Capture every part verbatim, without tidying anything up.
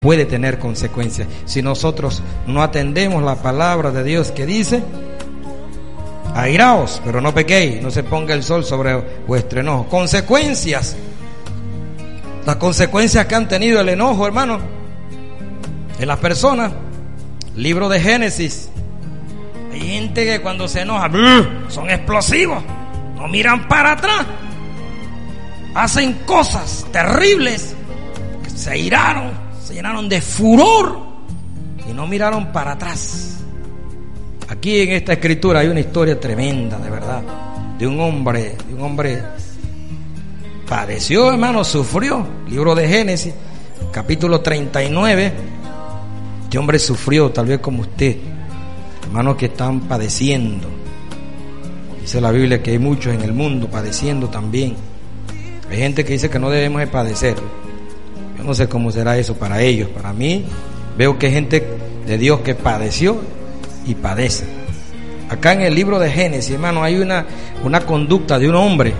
puede tener consecuencias. Si nosotros no atendemos la palabra de Dios que dice: airaos, pero no pequéis, no se ponga el sol sobre vuestro enojo. Consecuencias. Las consecuencias que han tenido el enojo, hermano, en las personas. Libro de Génesis. Hay gente que cuando se enoja son explosivos, no miran para atrás, hacen cosas terribles, se iraron, se llenaron de furor y no miraron para atrás. Aquí en esta escritura hay una historia tremenda, de verdad, de un hombre, de un hombre padeció, hermano, sufrió. Libro de Génesis, capítulo treinta y nueve. Este hombre sufrió, tal vez como usted, hermanos que están padeciendo. Dice la Biblia que hay muchos en el mundo padeciendo también. Hay gente que dice que no debemos de padecer. Yo no sé cómo será eso para ellos. Para mí, veo que hay gente de Dios que padeció y padece. Acá en el libro de Génesis, hermano, hay una, una conducta de un hombre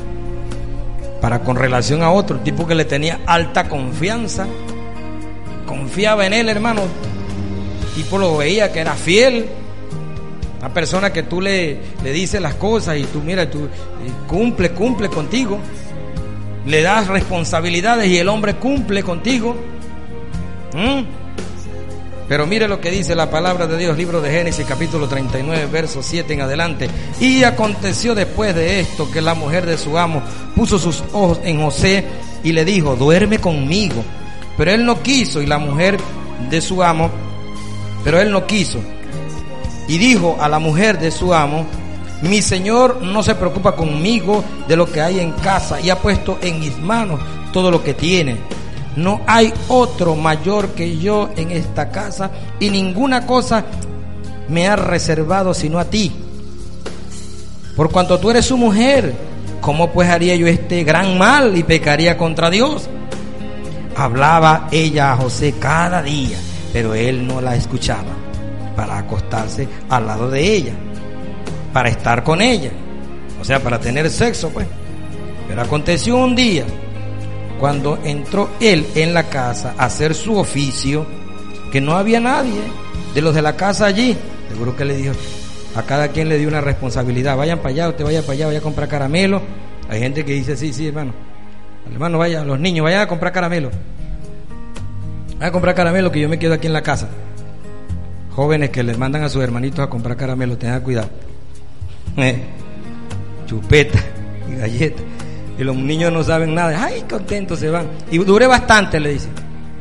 para con relación a otro, tipo que le tenía alta confianza, confiaba en él, hermano. El tipo lo veía que era fiel. Una persona que tú le, le dices las cosas y tú, mira, tú cumple, cumple contigo. Le das responsabilidades y el hombre cumple contigo. ¿Mm? Pero mire lo que dice la palabra de Dios, libro de Génesis, capítulo treinta y nueve, verso siete en adelante. Y aconteció después de esto que la mujer de su amo puso sus ojos en José y le dijo: duerme conmigo. Pero él no quiso, y la mujer de su amo, pero él no quiso. Y dijo a la mujer de su amo: mi señor no se preocupa conmigo de lo que hay en casa, y ha puesto en mis manos todo lo que tiene. No hay otro mayor que yo en esta casa, y ninguna cosa me ha reservado sino a ti. Por cuanto tú eres su mujer, ¿cómo pues haría yo este gran mal y pecaría contra Dios? Hablaba ella a José cada día, pero él no la escuchaba, para acostarse al lado de ella, para estar con ella, o sea, para tener sexo, pues. Pero aconteció un día, cuando entró él en la casa a hacer su oficio, que no había nadie de los de la casa allí. Seguro que le dijo, a cada quien le dio una responsabilidad: vayan para allá, usted vaya para allá, vaya a comprar caramelo. Hay gente que dice: sí, sí, hermano, hermano, vaya, los niños, vayan a comprar caramelo, vayan a comprar caramelo, que yo me quedo aquí en la casa. Jóvenes que les mandan a sus hermanitos a comprar caramelo, tengan cuidado. Eh, chupeta y galletas. Y los niños no saben nada. Ay, contentos se van. Y duré bastante, le dice.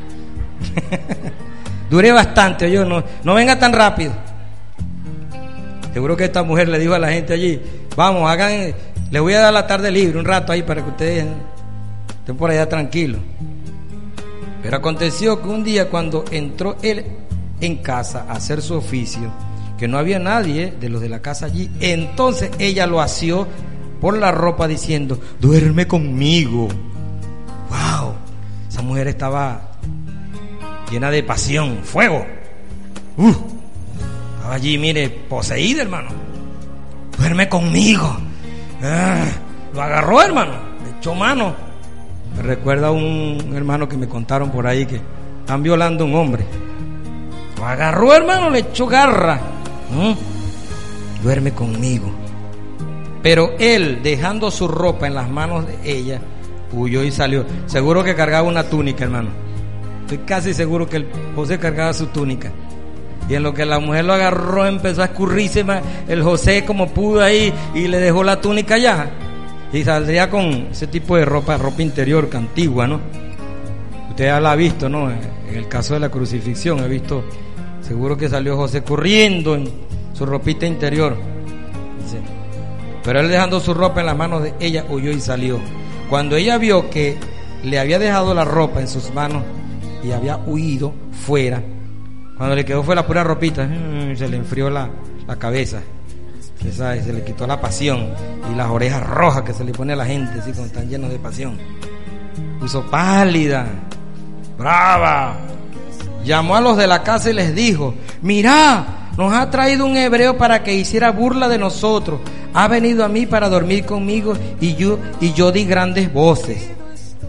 Duré bastante, yo no, no venga tan rápido. Seguro que esta mujer le dijo a la gente allí: vamos, hagan, les voy a dar la tarde libre un rato ahí para que ustedes estén por allá tranquilos. Pero aconteció que un día, cuando entró él en casa a hacer su oficio, que no había nadie de los de la casa allí, entonces ella lo asió por la ropa diciendo: duerme conmigo. Wow, esa mujer estaba llena de pasión, fuego. Uh, estaba allí, mire, poseída, hermano. Duerme conmigo. Ah, lo agarró, hermano, le echó mano. Me recuerda a un hermano que me contaron por ahí que están violando a un hombre. Lo agarró, hermano, le echó garra. ¿Mm? Duerme conmigo. Pero él, dejando su ropa en las manos de ella, huyó y salió. Seguro que cargaba una túnica, hermano. Estoy casi seguro que el José cargaba su túnica. Y en lo que la mujer lo agarró, empezó a escurrirse el José como pudo ahí, y le dejó la túnica allá. Y saldría con ese tipo de ropa, ropa interior antigua, ¿no? Usted ya la ha visto, ¿no? En el caso de la crucifixión, he visto, seguro que salió José corriendo en su ropita interior. Sí. Pero él, dejando su ropa en las manos de ella, huyó y salió. Cuando ella vio que le había dejado la ropa en sus manos y había huido fuera, cuando le quedó fue la pura ropita, se le enfrió la, la cabeza, se, se le quitó la pasión, y las orejas rojas que se le pone a la gente, así como están llenos de pasión. Puso pálida, brava. Llamó a los de la casa y les dijo: mirá, nos ha traído un hebreo para que hiciera burla de nosotros. Ha venido a mí para dormir conmigo, y yo, y yo di grandes voces.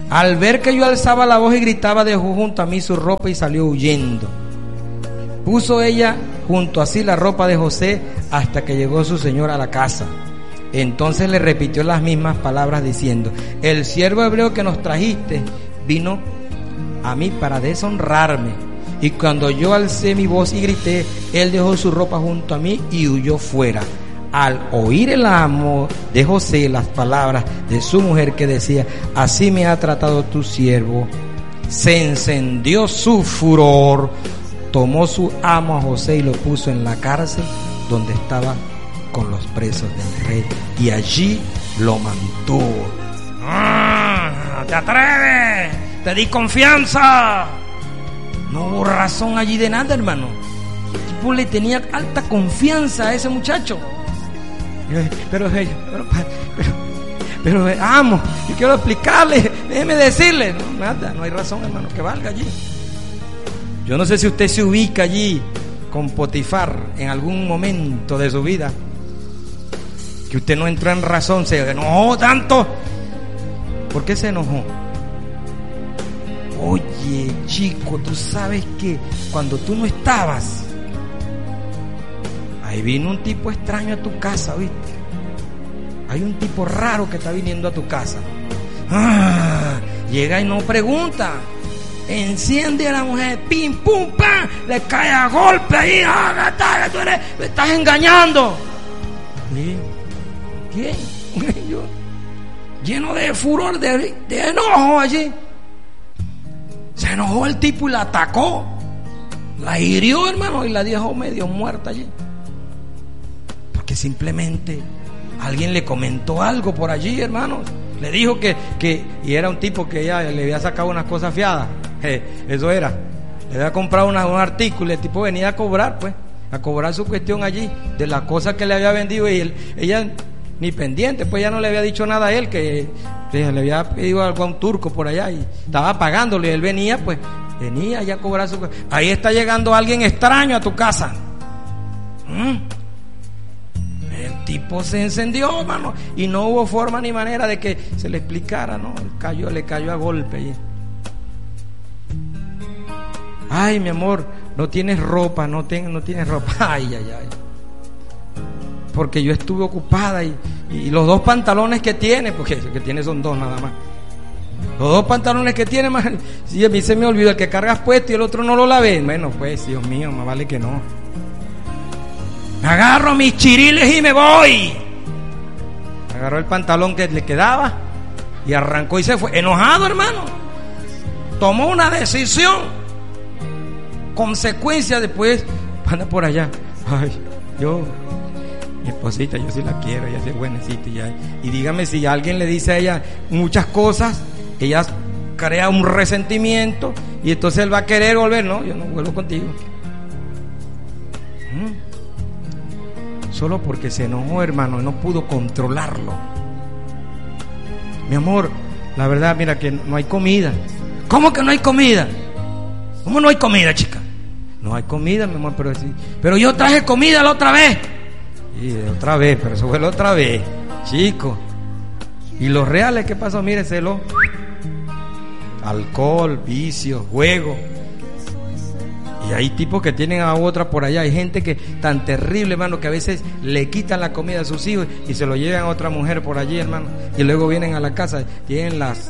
Al ver que yo alzaba la voz y gritaba, dejó junto a mí su ropa y salió huyendo. Puso ella junto a sí la ropa de José hasta que llegó su señor a la casa. Entonces le repitió las mismas palabras diciendo: el siervo hebreo que nos trajiste vino a mí para deshonrarme. Y cuando yo alcé mi voz y grité, él dejó su ropa junto a mí y huyó fuera. Al oír el amo de José las palabras de su mujer que decía: así me ha tratado tu siervo, se encendió su furor. Tomó su amo a José y lo puso en la cárcel donde estaba con los presos del rey, y allí lo mantuvo. ¡Ah! ¡Te atreves! ¡Te di confianza! No hubo razón allí de nada, hermano. El tipo le tenía alta confianza a ese muchacho. Pero, pero, pero, pero amo, yo quiero explicarle, déjeme decirle. No, nada, no hay razón, hermano, que valga allí. Yo no sé si usted se ubica allí con Potifar en algún momento de su vida, que usted no entró en razón, se enojó tanto. ¿Por qué se enojó? Oye, chico, tú sabes que cuando tú no estabas, ahí vino un tipo extraño a tu casa, ¿viste? Hay un tipo raro que está viniendo a tu casa. Ah, llega y no pregunta. Enciende a la mujer, pim, pum, pam, le cae a golpe ahí. Ah, tú eres, me estás engañando. ¿Quién? ¿Quién? Yo, lleno de furor, de, de enojo allí. Se enojó el tipo y la atacó. La hirió, hermano, y la dejó medio muerta allí. Porque simplemente alguien le comentó algo por allí, hermano. Le dijo que, que y era un tipo que ya le había sacado unas cosas fiadas. Eh, eso era. Le había comprado una, un artículo y el tipo venía a cobrar, pues, a cobrar su cuestión allí de las cosas que le había vendido, y él, ella ni pendiente, pues ya no le había dicho nada a él, que, que le había pedido algo a un turco por allá y estaba pagándole, y él venía, pues, venía ya a cobrar su... Ahí está llegando alguien extraño a tu casa. ¿Mm? El tipo se encendió, hermano, y no hubo forma ni manera de que se le explicara, ¿no? Él cayó, le cayó a golpe allí. Ay, mi amor, no tienes ropa, no, ten, no tienes ropa. Ay, ay, ay. Porque yo estuve ocupada y, y los dos pantalones que tiene, porque que tiene son dos nada más. Los dos pantalones que tiene, más, sí, a mí se me olvidó, el que cargas puesto y el otro no lo lavé. Bueno, pues, Dios mío, más vale que no. Agarro mis chiriles y me voy. Agarró el pantalón que le quedaba y arrancó y se fue. Enojado, hermano. Tomó una decisión. Consecuencia después, anda por allá. Ay, yo, mi esposita, yo sí la quiero, ella sí es buenecita. Y, y dígame, si alguien le dice a ella muchas cosas, ella crea un resentimiento y entonces él va a querer volver. No, yo no vuelvo contigo. ¿Mm? Solo porque se enojó, hermano, y no pudo controlarlo. Mi amor, la verdad, mira que no hay comida. ¿Cómo que no hay comida? ¿Cómo no hay comida, chica? No hay comida, mi amor, pero sí. Pero yo traje comida la otra vez. Y de otra vez, pero eso fue la otra vez, chico. Y los reales, ¿qué pasó? Míreselo. Alcohol, vicios, juego. Y hay tipos que tienen a otra por allá. Hay gente que tan terrible, hermano, que a veces le quitan la comida a sus hijos y se lo llevan a otra mujer por allí, hermano. Y luego vienen a la casa, tienen las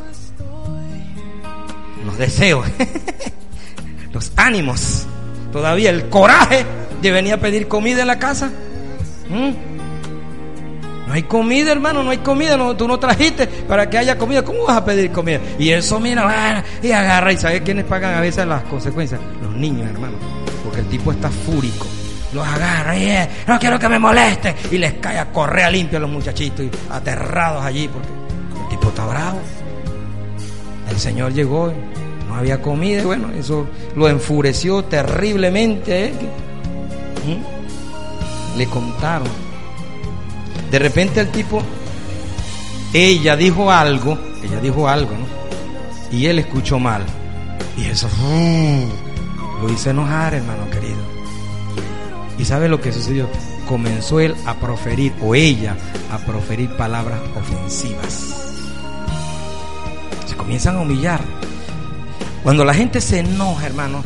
los deseos, los ánimos, todavía el coraje de venir a pedir comida en la casa. ¿Mm? No hay comida, hermano, no hay comida, no, tú no trajiste para que haya comida. ¿Cómo vas a pedir comida? Y eso, mira, bueno, y agarra. ¿Y sabes quiénes pagan a veces las consecuencias? Los niños, hermano, porque el tipo está fúrico. Los agarra y eh, no quiero que me moleste, y les cae a correa limpia a los muchachitos, y aterrados allí porque el tipo está bravo. El Señor llegó, no había comida, y bueno, eso lo enfureció terriblemente a él. ¿Mm? Le contaron. De repente el tipo, ella dijo algo, ella dijo algo, ¿no? Y él escuchó mal. Y eso uh, lo hizo enojar, hermano querido. ¿Y sabe lo que sucedió? Comenzó él a proferir, o ella, a proferir palabras ofensivas. comienzan a humillar. Cuando la gente se enoja, hermano,